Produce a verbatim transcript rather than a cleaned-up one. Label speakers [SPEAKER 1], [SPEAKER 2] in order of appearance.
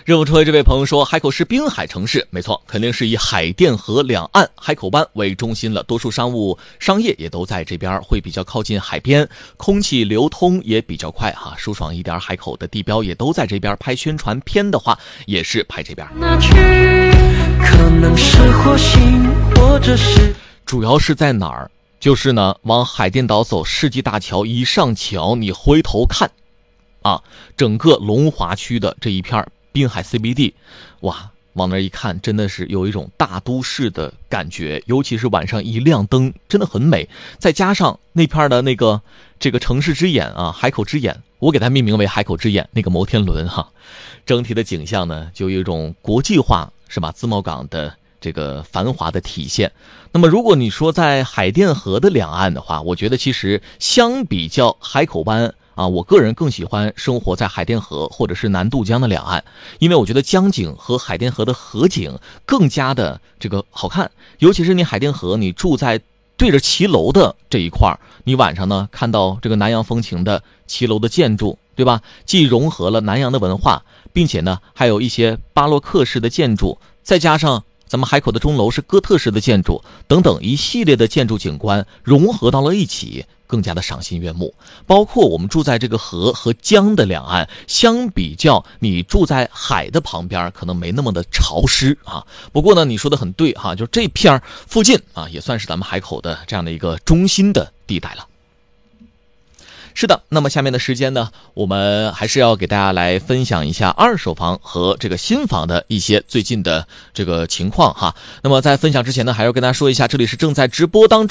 [SPEAKER 1] 热不吹这位朋友说，海口是滨海城市，没错，肯定是以海淀河两岸海口湾为中心了，多数商务商业也都在这边，会比较靠近海边，空气流通也比较快哈，舒爽一点。海口的地标也都在这边，拍宣传片的话也是拍这边。
[SPEAKER 2] 可能是火星或者是，
[SPEAKER 1] 主要是在哪儿？就是呢，往海淀岛走，世纪大桥一上桥，你回头看啊，整个龙华区的这一片滨海 C B D， 哇，往那一看真的是有一种大都市的感觉，尤其是晚上一亮灯真的很美。再加上那片的那个这个城市之眼啊，海口之眼，我给它命名为海口之眼，那个摩天轮哈，整体的景象呢就有一种国际化是吧，自贸港的这个繁华的体现。那么如果你说在海淀河的两岸的话，我觉得其实相比较海口湾啊，我个人更喜欢生活在海淀河或者是南渡江的两岸，因为我觉得江景和海淀河的河景更加的这个好看。尤其是你海淀河，你住在对着骑楼的这一块，你晚上呢看到这个南洋风情的骑楼的建筑，对吧？既融合了南洋的文化，并且呢还有一些巴洛克式的建筑，再加上咱们海口的钟楼是哥特式的建筑等等一系列的建筑景观融合到了一起，更加的赏心悦目。包括我们住在这个河和江的两岸，相比较你住在海的旁边可能没那么的潮湿啊。不过呢你说的很对哈，就这片附近啊也算是咱们海口的这样的一个中心的地带了。是的，那么下面的时间呢，我们还是要给大家来分享一下二手房和这个新房的一些最近的这个情况哈。那么在分享之前呢，还要跟大家说一下，这里是正在直播当中